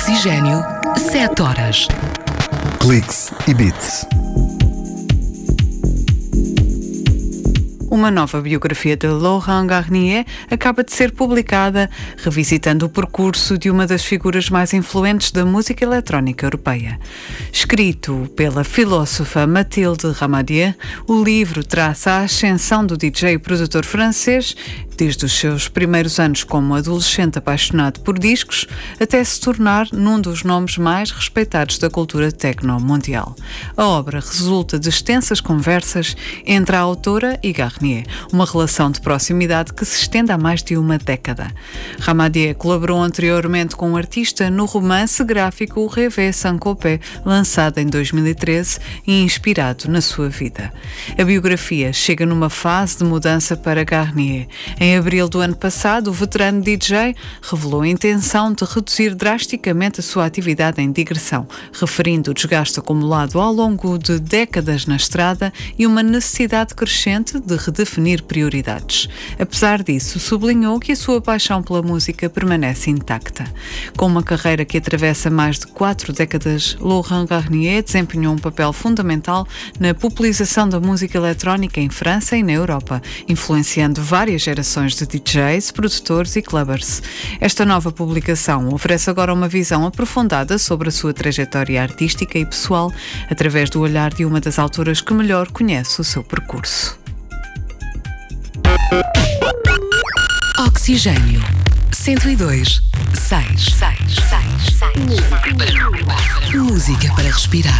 Oxigênio, 7 horas. Cliques e Beats. Uma nova biografia de Laurent Garnier acaba de ser publicada, revisitando o percurso de uma das figuras mais influentes da música eletrónica europeia. Escrito pela filósofa Mathilde Ramadier, o livro traça a ascensão do DJ e produtor francês, desde os seus primeiros anos como adolescente apaixonado por discos, até se tornar num dos nomes mais respeitados da cultura techno mundial. A obra resulta de extensas conversas entre a autora e Garnier, uma relação de proximidade que se estende há mais de uma década. Ramadier colaborou anteriormente com o artista no romance gráfico O Rêve sans Copé, lançado em 2013 e inspirado na sua vida. A biografia chega numa fase de mudança para Garnier. Em abril do ano passado, o veterano DJ revelou a intenção de reduzir drasticamente a sua atividade em digressão, referindo o desgaste acumulado ao longo de décadas na estrada e uma necessidade crescente de redefinir prioridades. Apesar disso, sublinhou que a sua paixão pela música permanece intacta. Com uma carreira que atravessa mais de 4 décadas, Laurent Garnier desempenhou um papel fundamental na popularização da música eletrónica em França e na Europa, influenciando várias gerações de DJs, produtores e clubbers. Esta nova publicação oferece agora uma visão aprofundada sobre a sua trajetória artística e pessoal, através do olhar de uma das autoras que melhor conhece o seu percurso. Oxigênio, 102.6. Música para respirar.